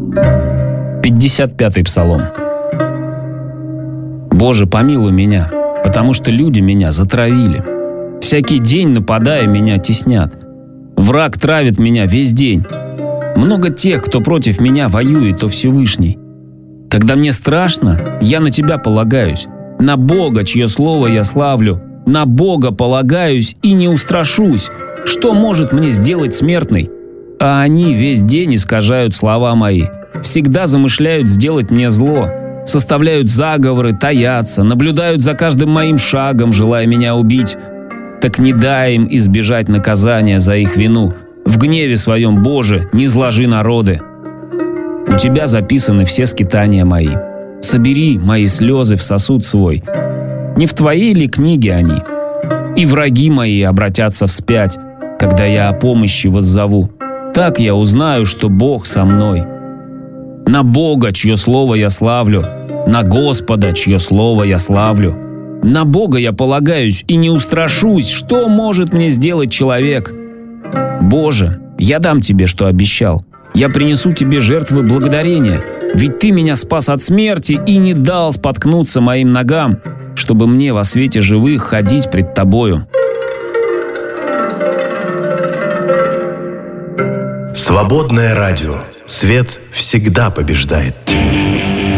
55-й псалом. «Боже, помилуй меня, потому что люди меня затравили. Всякий день, нападая, меня теснят. Враг травит меня весь день. Много тех, кто против меня воюет, о Всевышний. Когда мне страшно, я на Тебя полагаюсь, на Бога, чье слово я славлю, на Бога полагаюсь и не устрашусь. Что может мне сделать смертный? А они весь день искажают слова мои, всегда замышляют сделать мне зло, составляют заговоры, таятся, наблюдают за каждым моим шагом, желая меня убить. Так не дай им избежать наказания за их вину. В гневе своем, Боже, не зложи народы. У Тебя записаны все скитания мои. Собери мои слезы в сосуд свой. Не в Твоей ли книге они? И враги мои обратятся вспять, когда я о помощи воззову. Так я узнаю, что Бог со мной. На Бога, чье слово я славлю, на Господа, чье слово я славлю. На Бога я полагаюсь и не устрашусь, что может мне сделать человек. Боже, я дам Тебе, что обещал. Я принесу Тебе жертвы благодарения, ведь Ты меня спас от смерти и не дал споткнуться моим ногам, чтобы мне во свете живых ходить пред Тобою». Свободное радио. Свет всегда побеждает.